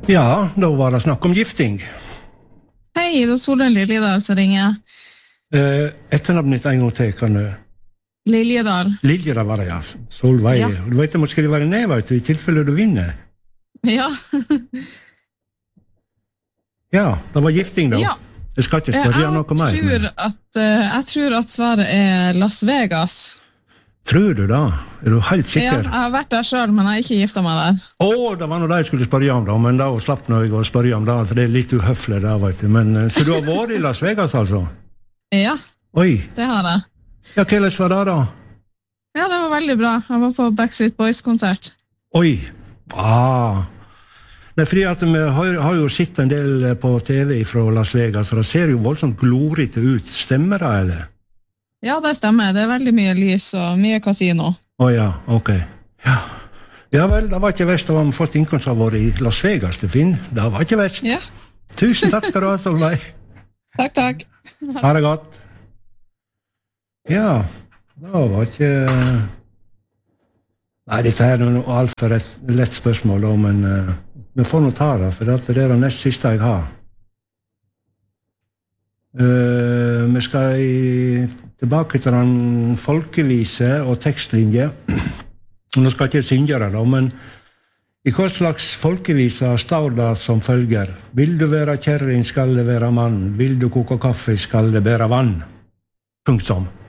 Ja, da var det snakk om gifting. Hei, det er Solveig Liljedal som ringer. Etternavnet ditt en gang til, kan du? Liljedal. Liljedal var det, ja. Solveig. Ja. Du vet, jeg må skrive det ned, vet du, i tilfelle du vinner. Ja. Ja, det var gifting da. Ja. Jeg skal ikke spørre noe mer. Jeg tror at svaret er Las Vegas. Tror du da? Er du helt Ja, sikker? jeg har vært der selv, men jeg har ikke giftet meg der. Det var noe jeg skulle spørre om da, men da slapp jeg å spørre om det, for det er litt uhøflig da, vet du. Men, så du har vært i Las Vegas, altså? Ja, Oi. det har jeg. Ja, hvordan var det da? Ja, det var veldig bra. Jeg var på Backstreet Boys-konsert. Oi. Nei, fordi at vi har jo sett en del på TV fra Las Vegas, og det ser jo voldsomt glorete ut. Stemmer det, eller? Ja, det stemmer. Det er veldig mye lys og mye kasino. Ja, ok. Ja vel, det var ikke verst om vi fått innkomst av vår i Las Vegas til Finn. Det var ikke verst. Ja. Tusen takk skal du ha, Solveig. Takk. Ha det godt. Ja, det var ikke... Nei, dette er noe alt for et lett spørsmål, da, men vi får nå ta det, for det er det nest siste jeg har. Vi skal tilbake til den folkevise og tekstlinje. Nå skal jeg ikke synge det da, men i hva slags folkevise står det som følger: Vil du være kjerring, skal det være mann. Vil du koke kaffe, skal det bære vann. Punktum.